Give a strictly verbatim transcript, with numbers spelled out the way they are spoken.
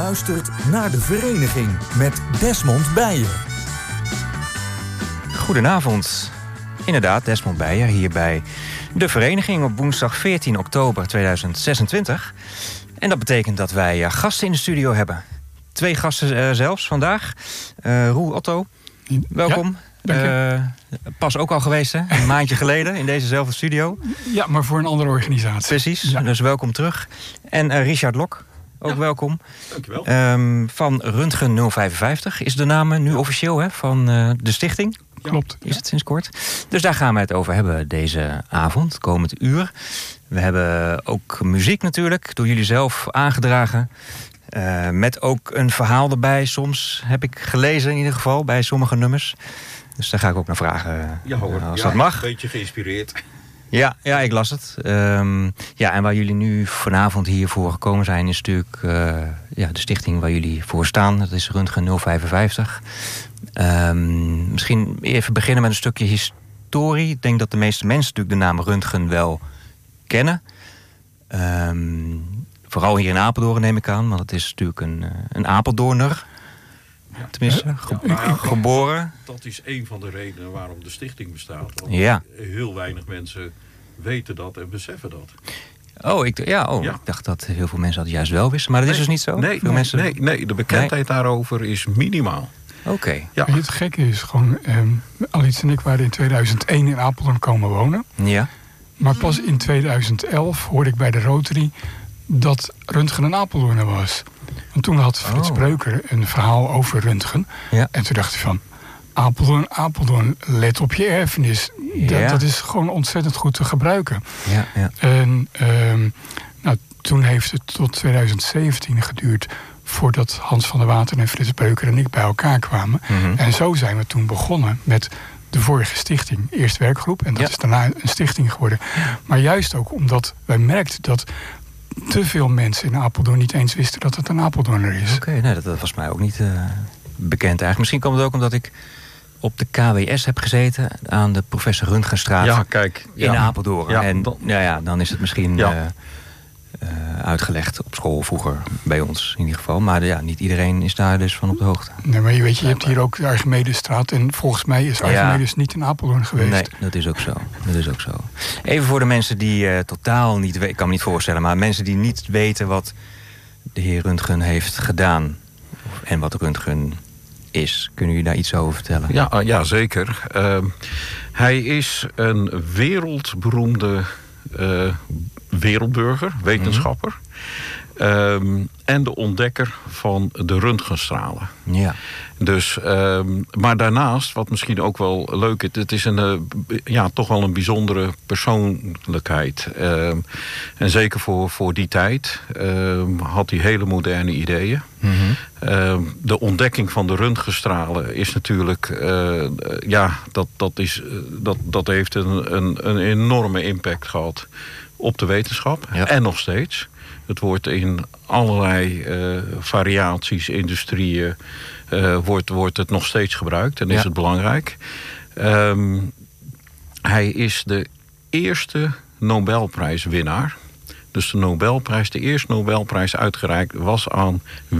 luistert naar De Vereniging met Desmond Beijer. Goedenavond. Inderdaad, Desmond Beijer hier bij De Vereniging op woensdag veertien oktober tweeduizend zesentwintig. En dat betekent dat wij uh, gasten in de studio hebben. Twee gasten uh, zelfs vandaag. Uh, Roel Otto, welkom. Ja, uh, pas ook al geweest, hè? Een maandje geleden in dezezelfde studio. Ja, maar voor een andere organisatie. Precies, ja. Dus welkom terug. En uh, Richard Lok, ook ja. welkom. Dankjewel. Um, van Röntgen nul vijfenvijftig is de naam nu officieel, hè? Van uh, de stichting. Ja. Klopt. Is het sinds kort. Dus daar gaan we het over hebben deze avond, komend uur. We hebben ook muziek natuurlijk, door jullie zelf aangedragen. Uh, met ook een verhaal erbij. Soms heb ik gelezen in ieder geval bij sommige nummers. Dus daar ga ik ook naar vragen. Ja hoor, als ja, dat mag. Een beetje geïnspireerd. Ja, ja, ik las het. Um, ja, en waar jullie nu vanavond hiervoor gekomen zijn is natuurlijk uh, ja, de stichting waar jullie voor staan. Dat is Röntgen nul vijfenvijftig. Um, misschien even beginnen met een stukje historie. Ik denk dat de meeste mensen natuurlijk de naam Röntgen wel kennen. Um, vooral hier in Apeldoorn neem ik aan, want het is natuurlijk een, een Apeldoorner. Ja. Tenminste, ge- ja, nou, geboren. Dat is een van de redenen waarom de stichting bestaat. Want ja. heel weinig mensen weten dat en beseffen dat. Oh, ik, ja, oh ja. ik dacht dat heel veel mensen dat juist wel wisten. Maar dat nee, is dus niet zo? Nee, veel nee, mensen... nee, nee, de bekendheid nee. daarover is minimaal. Oké. Okay. Ja. Het gekke is gewoon, um, Alice en ik waren in tweeduizend één in Apeldoorn komen wonen. Ja. Maar pas in tweeduizend elf hoorde ik bij de Rotary dat Röntgen een Apeldoorner was. Want toen had Frits oh. Breuker een verhaal over Röntgen. Ja. En toen dacht hij van, Apeldoorn, Apeldoorn, let op je erfenis. Dat, ja. dat is gewoon ontzettend goed te gebruiken. Ja, ja. En um, nou, toen heeft het tot tweeduizend zeventien geduurd voordat Hans van der Water en Frits Breuker en ik bij elkaar kwamen. Mm-hmm. En zo zijn we toen begonnen met de vorige stichting. Eerst werkgroep en dat ja. is daarna een stichting geworden. Maar juist ook omdat wij merkten dat te veel mensen in Apeldoorn niet eens wisten dat het een Apeldoorner is. Oké, okay, nee, dat, dat was mij ook niet uh, bekend eigenlijk. Misschien komt het ook omdat ik op de K W S heb gezeten aan de Professor Röntgenstraat ja, kijk, in ja. Apeldoorn. Ja, en dan, ja, ja, dan is het misschien ja. uh, uh, uitgelegd op school vroeger bij ons in ieder geval. Maar ja, niet iedereen is daar dus van op de hoogte. Nee, maar je weet, je hebt hier ook de Archimedestraat en volgens mij is Archimedes ja. niet in Apeldoorn geweest. Nee, dat is ook zo. Dat is ook zo. Even voor de mensen die uh, totaal niet weten, ik kan me niet voorstellen, maar mensen die niet weten wat de heer Röntgen heeft gedaan en wat Röntgen is. Kunnen jullie daar iets over vertellen? Ja, ja zeker. Uh, hij is een wereldberoemde uh, wereldburger, wetenschapper. Mm-hmm. Um, en de ontdekker van de röntgenstralen. Ja. Dus, um, maar daarnaast, wat misschien ook wel leuk is, het is een, uh, ja, toch wel een bijzondere persoonlijkheid. Um, en zeker voor, voor die tijd um, had hij hele moderne ideeën. Mm-hmm. Um, de ontdekking van de röntgenstralen is natuurlijk, uh, ja, dat, dat, is, uh, dat, dat heeft een, een, een enorme impact gehad op de wetenschap. Ja. En nog steeds. Het wordt in allerlei uh, variaties, industrieën, uh, wordt, wordt het nog steeds gebruikt en is ja. het belangrijk. Um, hij is de eerste Nobelprijswinnaar. Dus de Nobelprijs, de eerste Nobelprijs uitgereikt was aan